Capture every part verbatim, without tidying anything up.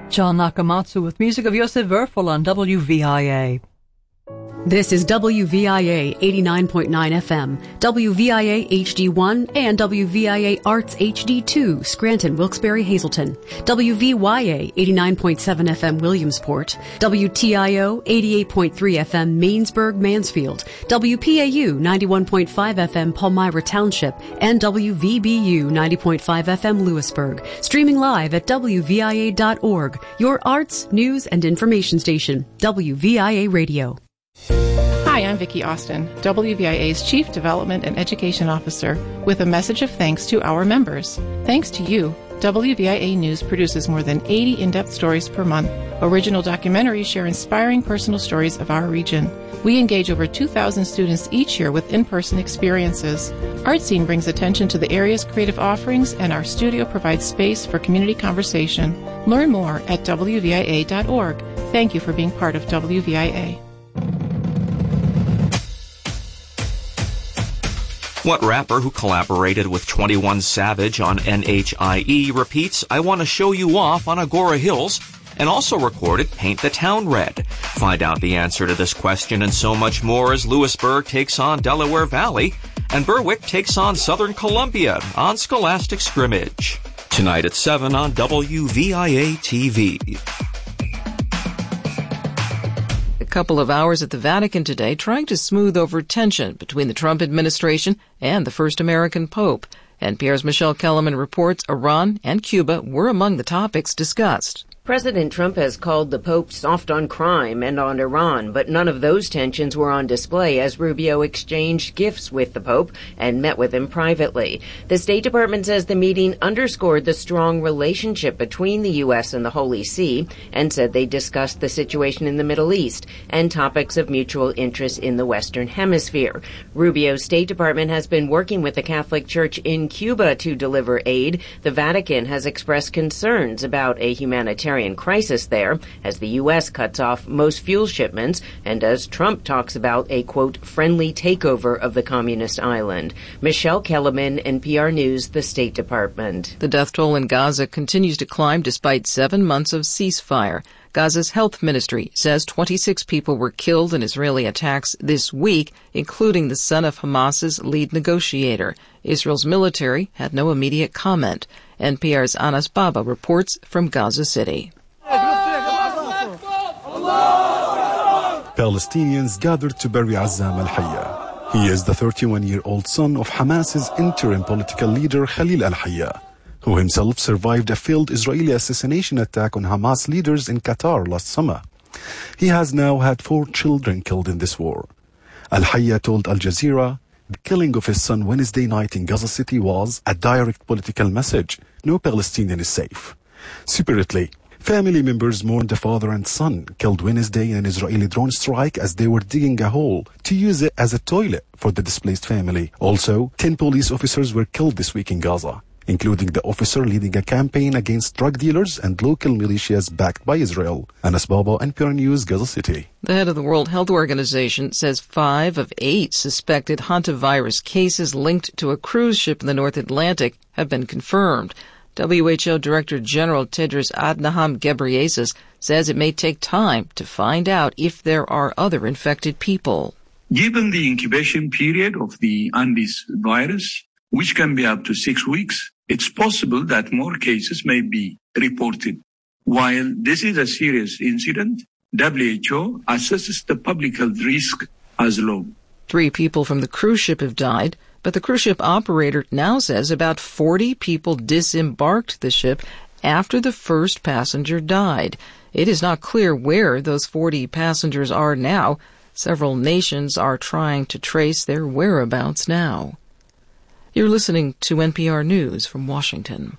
John Nakamatsu with music of Yosef Werfel on W V I A. This is W V I A eighty-nine point nine F M, W V I A H D one, and W V I A Arts H D two, Scranton, Wilkes-Barre, Hazleton, W V Y A eighty-nine point seven F M, Williamsport, W T I O eighty-eight point three F M, Mainsburg, Mansfield, W P A U ninety-one point five F M, Palmyra Township, and W V B U ninety point five F M, Lewisburg. Streaming live at W V I A dot org, your arts, news, and information station, W V I A Radio. Hi, I'm Vicki Austin, W V I A's Chief Development and Education Officer, with a message of thanks to our members. Thanks to you, W V I A News produces more than eighty in-depth stories per month. Original documentaries share inspiring personal stories of our region. We engage over two thousand students each year with in-person experiences. ArtScene brings attention to the area's creative offerings, and our studio provides space for community conversation. Learn more at W V I A dot org. Thank you for being part of W V I A. What rapper who collaborated with twenty-one Savage on N H I E repeats "I Want to Show You Off" on Agora Hills and also recorded "Paint the Town Red"? Find out the answer to this question and so much more as Lewisburg takes on Delaware Valley and Berwick takes on Southern Columbia on Scholastic Scrimmage. Tonight at seven on W V I A T V. A couple of hours at the Vatican today trying to smooth over tension between the Trump administration and the first American Pope. N P R's Michelle Kellerman reports Iran and Cuba were among the topics discussed. President Trump has called the Pope soft on crime and on Iran, but none of those tensions were on display as Rubio exchanged gifts with the Pope and met with him privately. The State Department says the meeting underscored the strong relationship between the U S and the Holy See and said they discussed the situation in the Middle East and topics of mutual interest in the Western Hemisphere. Rubio's State Department has been working with the Catholic Church in Cuba to deliver aid. The Vatican has expressed concerns about a humanitarian crisis there as the U S cuts off most fuel shipments and as Trump talks about a, quote, friendly takeover of the communist island. Michelle Kellerman, N P R News, the State Department. The death toll in Gaza continues to climb despite seven months of ceasefire. Gaza's health ministry says twenty-six people were killed in Israeli attacks this week, including the son of Hamas's lead negotiator. Israel's military had no immediate comment. N P R's Anas Baba reports from Gaza City. Palestinians gathered to bury Azzam al-Hayya. He is the thirty-one-year-old son of Hamas's interim political leader Khalil al-Hayya, who himself survived a failed Israeli assassination attack on Hamas leaders in Qatar last summer. He has now had four children killed in this war. Al-Hayya told Al Jazeera the killing of his son Wednesday night in Gaza City was a direct political message. No Palestinian is safe. Separately, family members mourned the father and son killed Wednesday in an Israeli drone strike as they were digging a hole to use it as a toilet for the displaced family. Also, ten police officers were killed this week in Gaza, including the officer leading a campaign against drug dealers and local militias backed by Israel. Anas Baba, N P R News, Gaza City. The head of the World Health Organization says five of eight suspected hantavirus cases linked to a cruise ship in the North Atlantic have been confirmed. W H O Director General Tedros Adhanom Ghebreyesus says it may take time to find out if there are other infected people. Given the incubation period of the Andes virus, which can be up to six weeks, it's possible that more cases may be reported. While this is a serious incident, W H O assesses the public health risk as low. Three people from the cruise ship have died, but the cruise ship operator now says about forty people disembarked the ship after the first passenger died. It is not clear where those forty passengers are now. Several nations are trying to trace their whereabouts now. You're listening to N P R News from Washington.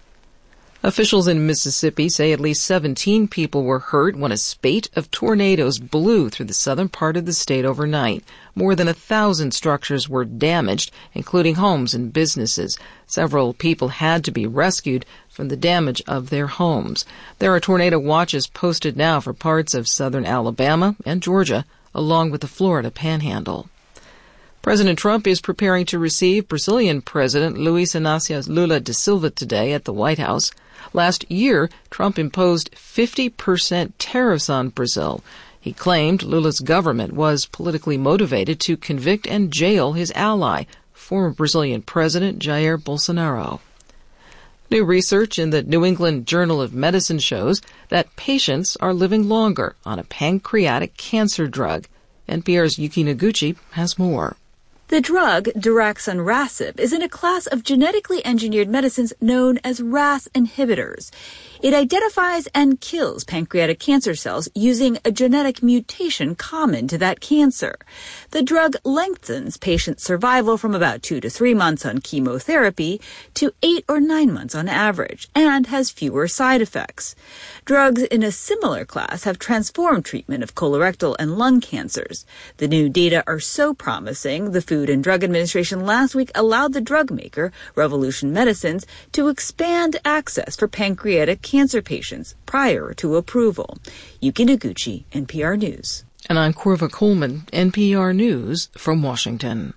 Officials in Mississippi say at least seventeen people were hurt when a spate of tornadoes blew through the southern part of the state overnight. More than a thousand structures were damaged, including homes and businesses. Several people had to be rescued from the damage of their homes. There are tornado watches posted now for parts of southern Alabama and Georgia, along with the Florida Panhandle. President Trump is preparing to receive Brazilian President Luiz Inácio Lula da Silva today at the White House. Last year, Trump imposed fifty percent tariffs on Brazil. He claimed Lula's government was politically motivated to convict and jail his ally, former Brazilian President Jair Bolsonaro. New research in the New England Journal of Medicine shows that patients are living longer on a pancreatic cancer drug. N P R's Yuki Noguchi has more. The drug, daraxonrasib, is in a class of genetically engineered medicines known as R A S inhibitors. It identifies and kills pancreatic cancer cells using a genetic mutation common to that cancer. The drug lengthens patient survival from about two to three months on chemotherapy to eight or nine months on average and has fewer side effects. Drugs in a similar class have transformed treatment of colorectal and lung cancers. The new data are so promising, the Food and Drug Administration last week allowed the drug maker, Revolution Medicines, to expand access for pancreatic cancer patients prior to approval. Yuki Noguchi, N P R News. And I'm Corva Coleman, N P R News from Washington.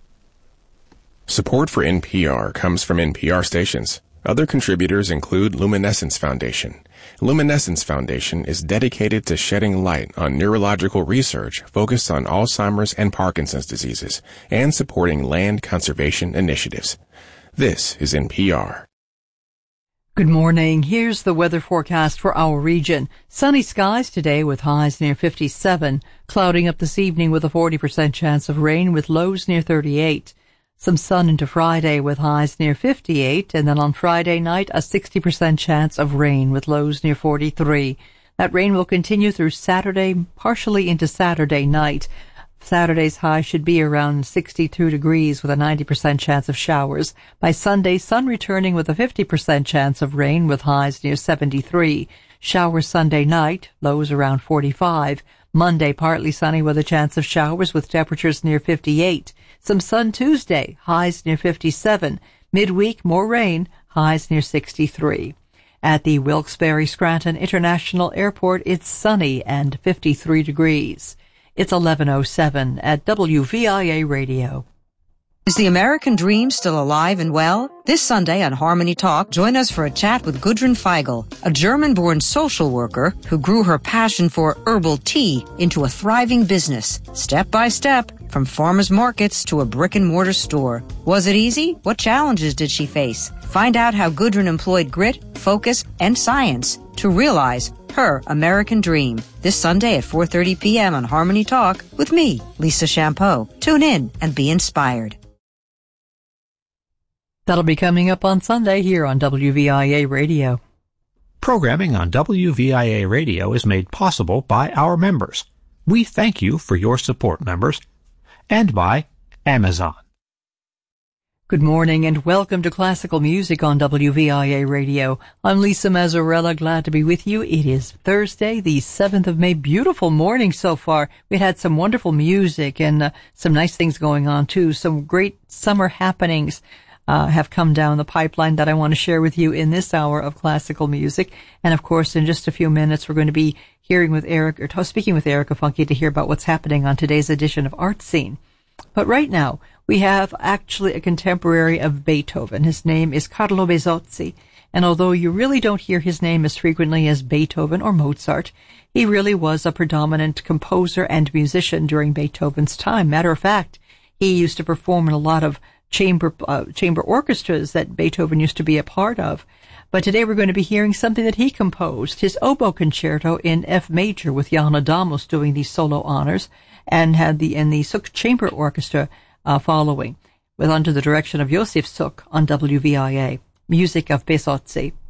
Support for N P R comes from N P R stations. Other contributors include Luminescence Foundation. Luminescence Foundation is dedicated to shedding light on neurological research focused on Alzheimer's and Parkinson's diseases and supporting land conservation initiatives. This is N P R. Good morning. Here's the weather forecast for our region. Sunny skies today with highs near fifty-seven. Clouding up this evening with a forty percent chance of rain with lows near thirty-eight. Some sun into Friday with highs near fifty-eight. And then on Friday night, a sixty percent chance of rain with lows near forty-three. That rain will continue through Saturday, partially into Saturday night. Saturday's high should be around sixty-two degrees with a ninety percent chance of showers. By Sunday, sun returning with a fifty percent chance of rain with highs near seventy-three. Showers Sunday night, lows around forty-five. Monday, partly sunny with a chance of showers with temperatures near fifty-eight. Some sun Tuesday, highs near fifty-seven. Midweek, more rain, highs near sixty-three. At the Wilkes-Barre Scranton International Airport, it's sunny and fifty-three degrees. It's eleven oh seven at W V I A Radio. Is the American dream still alive and well? This Sunday on Harmony Talk, join us for a chat with Gudrun Feigl, a German-born social worker who grew her passion for herbal tea into a thriving business, step by step, from farmers markets to a brick-and-mortar store. Was it easy? What challenges did she face? Find out how Gudrun employed grit, focus, and science to realize her American dream. This Sunday at four thirty p.m. on Harmony Talk with me, Lisa Champeau. Tune in and be inspired. That'll be coming up on Sunday here on W V I A Radio. Programming on W V I A Radio is made possible by our members. We thank you for your support, members, and by Amazon. Good morning and welcome to Classical Music on W V I A Radio. I'm Lisa Mazzarella, glad to be with you. It is Thursday, the seventh of May. Beautiful morning so far. We had some wonderful music and uh, some nice things going on too. Some great summer happenings uh, have come down the pipeline that I want to share with you in this hour of classical music. And of course, in just a few minutes, we're going to be hearing with Eric, or t- speaking with Erica Funke to hear about what's happening on today's edition of Art Scene. But right now, we have actually a contemporary of Beethoven. His name is Carlo Bezzozzi, and although you really don't hear his name as frequently as Beethoven or Mozart, he really was a predominant composer and musician during Beethoven's time. Matter of fact, he used to perform in a lot of chamber uh, chamber orchestras that Beethoven used to be a part of. But today we're going to be hearing something that he composed, his oboe concerto in F major with Jan Adamos doing the solo honors, and had the in the Suk Chamber Orchestra uh, following, with under the direction of Josef Suk on W V I A. Music of Bezzozzi.